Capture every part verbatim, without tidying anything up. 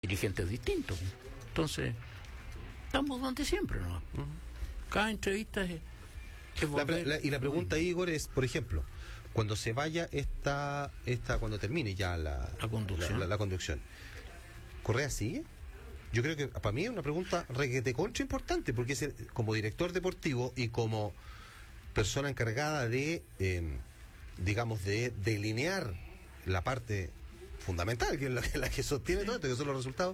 dirigentes distintos. Entonces, estamos donde siempre, ¿no? Cada entrevista es... es la, la, y la pregunta, Igor, es, por ejemplo, cuando se vaya esta, esta cuando termine ya la, la conducción, la, la, la conducción, ¿Correa sigue? Yo creo que para mí es una pregunta requete contra importante, porque es el, como director deportivo y como persona encargada de, eh, digamos, de delinear la parte fundamental, que es la, la que sostiene todo esto, que son los resultados.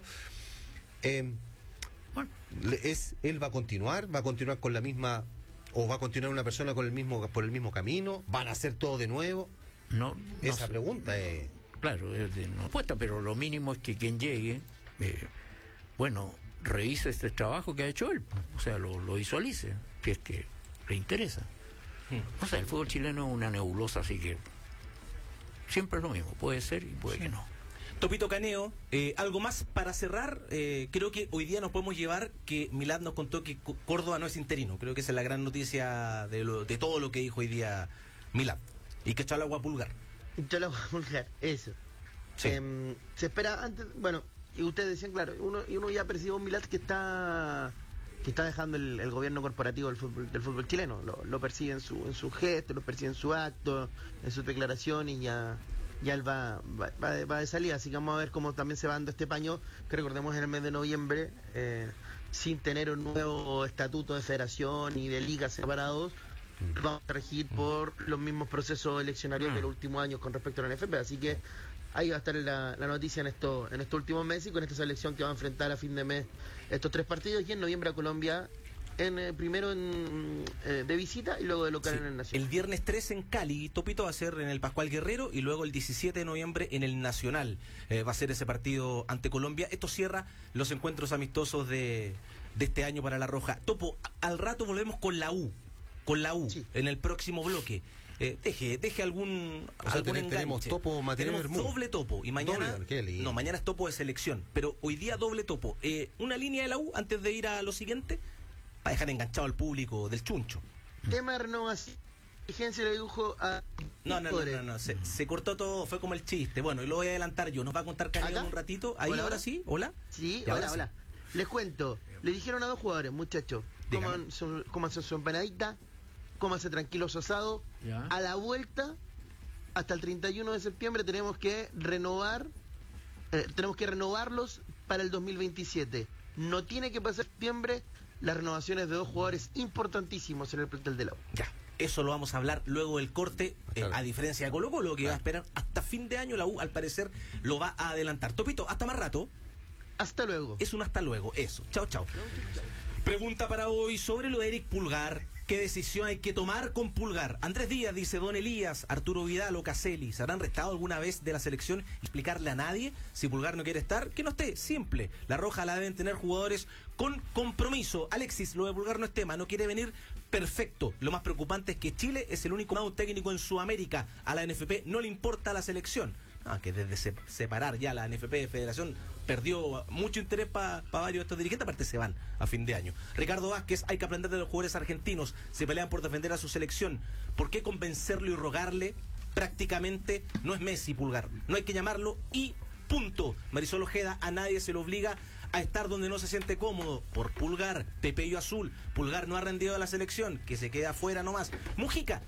Eh, bueno, es, él va a continuar, va a continuar con la misma, o va a continuar una persona con el mismo, por el mismo camino, van a hacer todo de nuevo. No, no esa sé. pregunta es, claro, es de no apuesta, pero lo mínimo es que quien llegue, eh, bueno, revise este trabajo que ha hecho él, o sea, lo, lo visualice, si es que le interesa. Hmm. O sea, el fútbol chileno es una nebulosa, así que siempre es lo mismo, puede ser y puede sí. que no. Topito Caneo, eh, algo más para cerrar. Eh, creo que hoy día nos podemos llevar que Milad nos contó que Córdoba no es interino. Creo que esa es la gran noticia de, lo, de todo lo que dijo hoy día Milad. Y que echó el agua pulgar. Echó el agua pulgar, eso. Sí. Eh, se espera antes, bueno, y ustedes decían, claro, uno, y uno ya percibe un Milad que está que está dejando el, el gobierno corporativo del fútbol, del fútbol chileno. Lo, lo percibe en su, en su gesto, lo percibe en su acto, en sus declaraciones y ya. Ya él va, va, va, va de salida, así que vamos a ver cómo también se va dando este paño, que recordemos en el mes de noviembre, eh, sin tener un nuevo estatuto de federación y de ligas separados, vamos a regir por los mismos procesos eleccionarios de los últimos años con respecto a la N F P, así que ahí va a estar la, la noticia en esto, en estos últimos meses y con esta selección que va a enfrentar a fin de mes estos tres partidos y en noviembre a Colombia. En, eh, primero en, eh, de visita y luego de local sí. en el Nacional. El viernes tres en Cali, Topito, va a ser en el Pascual Guerrero y luego el diecisiete de noviembre en el Nacional eh, va a ser ese partido ante Colombia. Esto cierra los encuentros amistosos de, de este año para La Roja. Topo, al rato volvemos con la U, con la U, sí. en el próximo bloque. Eh, deje, deje algún, o sea, algún tenemos, tenemos topo material tenemos doble topo y mañana doble, no, mañana es topo de selección, pero hoy día doble topo. Eh, una línea de la U antes de ir a lo siguiente. Para dejar enganchado al público del chuncho. Tema de renovación. Vigencia le dibujo a. No, no, no, no, no. Se, se cortó todo, fue como el chiste. Bueno, y lo voy a adelantar yo. Nos va a contar Caneo en un ratito. Ahí, hola, ahora hola. sí. Hola. Sí, y hola, hola. Sí. Les cuento. Le dijeron a dos jugadores, muchachos. Coman su, cómanse su empanadita. Cómanse tranquilos asados. Ya. A la vuelta, hasta el treinta y uno de septiembre, tenemos que renovar. Eh, tenemos que renovarlos para el dos mil veintisiete. No tiene que pasar septiembre. Las renovaciones de dos jugadores importantísimos en el plantel de la U. Ya, eso lo vamos a hablar luego del corte, eh, a diferencia de Colo Colo, que claro. va a esperar hasta fin de año. La U, al parecer, lo va a adelantar. Topito, hasta más rato. Hasta luego. Es un hasta luego, eso. Chao, chao. Pregunta para hoy sobre lo de Eric Pulgar. ¿Qué decisión hay que tomar con Pulgar? Andrés Díaz dice, Don Elías, Arturo Vidal o Caselli, ¿se habrán restado alguna vez de la selección? Explicarle a nadie, si Pulgar no quiere estar, que no esté, simple. La Roja la deben tener jugadores con compromiso. Alexis, lo de Pulgar no es tema, no quiere venir, perfecto. Lo más preocupante es que Chile es el único técnico en Sudamérica. A la N F P no le importa la selección. Ah, que desde se, separar ya la N F P de Federación perdió mucho interés para pa varios de estos dirigentes, aparte se van a fin de año. Ricardo Vázquez, hay que aprender de los jugadores argentinos, se pelean por defender a su selección. ¿Por qué convencerlo y rogarle? Prácticamente no es Messi Pulgar, no hay que llamarlo y punto. Marisol Ojeda, a nadie se lo obliga a estar donde no se siente cómodo. Por Pulgar, Pepeyo Azul, Pulgar no ha rendido a la selección, que se queda afuera nomás. Mujica,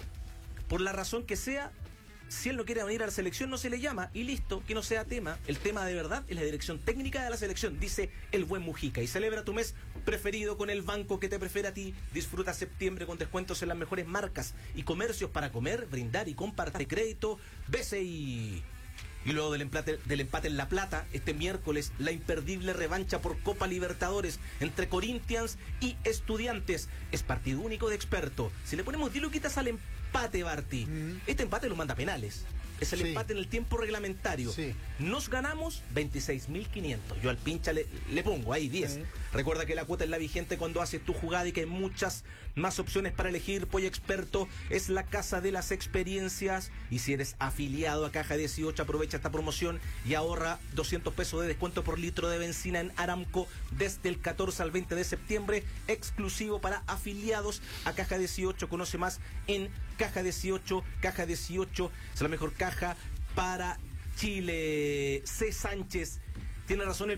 por la razón que sea, si él no quiere venir a la selección, no se le llama y listo, que no sea tema. El tema de verdad es la dirección técnica de la selección, dice el buen Mujica. Y celebra tu mes preferido con el banco que te prefiere a ti. Disfruta septiembre con descuentos en las mejores marcas y comercios para comer, brindar y compartir crédito. B C I. Y luego del empate, del empate en La Plata, este miércoles, la imperdible revancha por Copa Libertadores entre Corinthians y Estudiantes. Es partido único de experto. Si le ponemos diez luquitas al empate, Barty, mm. este empate lo manda a penales. Es el sí. empate en el tiempo reglamentario. Sí. Nos ganamos veintiséis mil quinientos. Yo al pincha le, le pongo ahí diez. Sí. Recuerda que la cuota es la vigente cuando haces tu jugada y que hay muchas más opciones para elegir. Polla Experto es la casa de las experiencias. Y si eres afiliado a Caja dieciocho, aprovecha esta promoción y ahorra doscientos pesos de descuento por litro de benzina en Aramco desde el catorce al veinte de septiembre. Exclusivo para afiliados a Caja dieciocho. Conoce más en Caja dieciocho. Caja dieciocho es la mejor caja para Chile. C. Sánchez tiene razón el